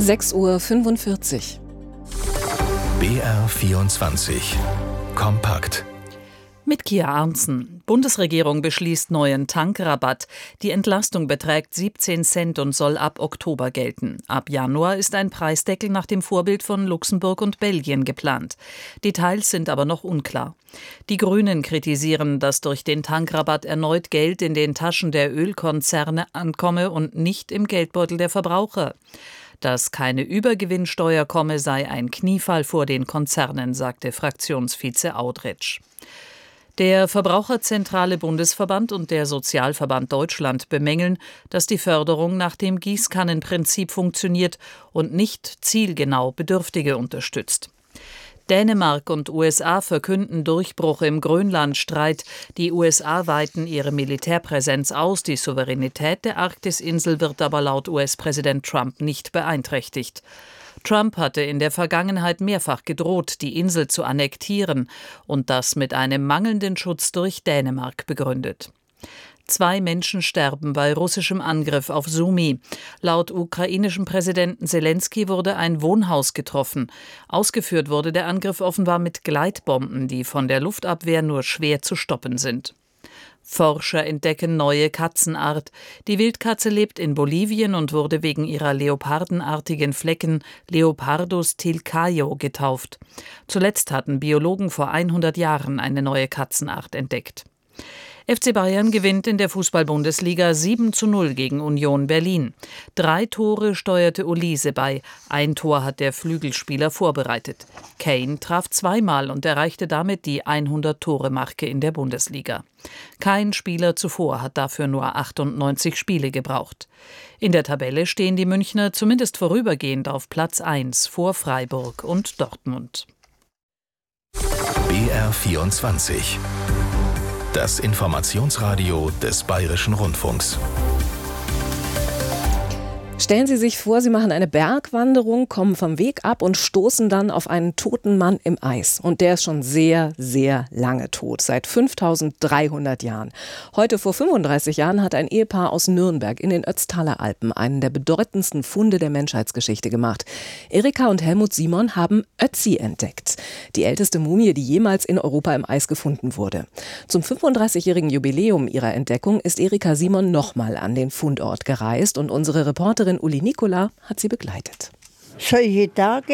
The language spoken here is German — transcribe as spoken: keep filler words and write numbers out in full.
sechs Uhr fünfundvierzig. B R vierundzwanzig. Kompakt. Mit Kia Arntzen. Bundesregierung beschließt neuen Tankrabatt. Die Entlastung beträgt siebzehn Cent und soll ab Oktober gelten. Ab Januar ist ein Preisdeckel nach dem Vorbild von Luxemburg und Belgien geplant. Details sind aber noch unklar. Die Grünen kritisieren, dass durch den Tankrabatt erneut Geld in den Taschen der Ölkonzerne ankomme und nicht im Geldbeutel der Verbraucher. Dass keine Übergewinnsteuer komme, sei ein Kniefall vor den Konzernen, sagte Fraktionsvize Audretsch. Der Verbraucherzentrale Bundesverband und der Sozialverband Deutschland bemängeln, dass die Förderung nach dem Gießkannenprinzip funktioniert und nicht zielgenau Bedürftige unterstützt. Dänemark und U S A verkünden Durchbruch im Grönlandstreit. Die U S A weiten ihre Militärpräsenz aus. Die Souveränität der Arktisinsel wird aber laut U S-Präsident Trump nicht beeinträchtigt. Trump hatte in der Vergangenheit mehrfach gedroht, die Insel zu annektieren und das mit einem mangelnden Schutz durch Dänemark begründet. Zwei Menschen sterben bei russischem Angriff auf Sumy. Laut ukrainischem Präsidenten Selensky wurde ein Wohnhaus getroffen. Ausgeführt wurde der Angriff offenbar mit Gleitbomben, die von der Luftabwehr nur schwer zu stoppen sind. Forscher entdecken neue Katzenart. Die Wildkatze lebt in Bolivien und wurde wegen ihrer leopardenartigen Flecken Leopardus tilcaio getauft. Zuletzt hatten Biologen vor hundert Jahren eine neue Katzenart entdeckt. F C Bayern gewinnt in der Fußball-Bundesliga sieben zu null gegen Union Berlin. Drei Tore steuerte Olise bei, ein Tor hat der Flügelspieler vorbereitet. Kane traf zweimal und erreichte damit die hundert-Tore-Marke in der Bundesliga. Kein Spieler zuvor hat dafür nur achtundneunzig Spiele gebraucht. In der Tabelle stehen die Münchner zumindest vorübergehend auf Platz eins vor Freiburg und Dortmund. B R vierundzwanzig. Das Informationsradio des Bayerischen Rundfunks. Stellen Sie sich vor, Sie machen eine Bergwanderung, kommen vom Weg ab und stoßen dann auf einen toten Mann im Eis. Und der ist schon sehr, sehr lange tot, seit fünftausenddreihundert Jahren. Heute vor fünfunddreißig Jahren hat ein Ehepaar aus Nürnberg in den Ötztaler Alpen einen der bedeutendsten Funde der Menschheitsgeschichte gemacht. Erika und Helmut Simon haben Ötzi entdeckt, die älteste Mumie, die jemals in Europa im Eis gefunden wurde. Zum fünfunddreißigjährigen Jubiläum ihrer Entdeckung ist Erika Simon nochmal an den Fundort gereist und unsere Reporterin Uli Nikola hat sie begleitet. Solche Tage